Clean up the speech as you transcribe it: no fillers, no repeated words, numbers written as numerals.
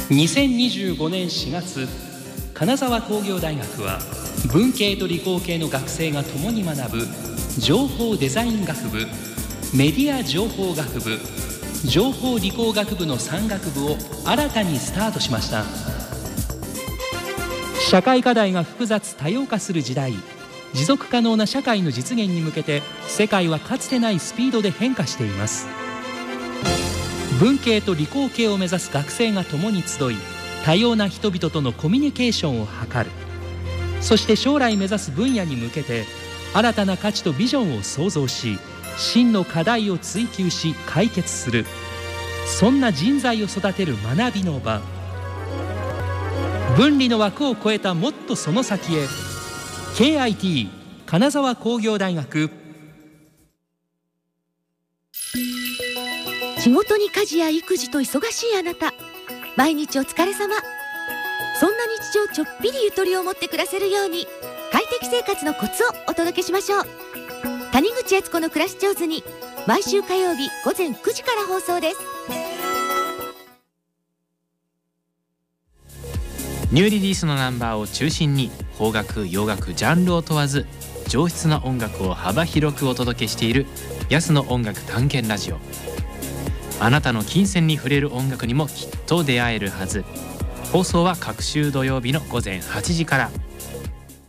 2025年4月、金沢工業大学は文系と理工系の学生が共に学ぶ情報デザイン学部、メディア情報学部、情報理工学部の3学部を新たにスタートしました。社会課題が複雑多様化する時代、持続可能な社会の実現に向けて世界はかつてないスピードで変化しています。文系と理工系を目指す学生が共に集い、多様な人々とのコミュニケーションを図る。そして将来目指す分野に向けて新たな価値とビジョンを創造し、真の課題を追求し解決する、そんな人材を育てる学びの場。分離の枠を超えたもっとその先へ。 KIT 金沢工業大学。 仕事に家事や育児と忙しいあなた、毎日お疲れ様。そんな日常ちょっぴりゆとりを持って暮らせるように、快適生活のコツをお届けしましょう。谷口悦子の暮らし上手に、毎週火曜日午前9時から放送です。 ニューリリースのナンバーを中心に、邦楽洋楽ジャンルを問わず上質な音楽を幅広くお届けしている安の音楽探検ラジオ。あなたの金銭に触れる音楽にもきっと出会えるはず。放送は各週土曜日の午前8時から。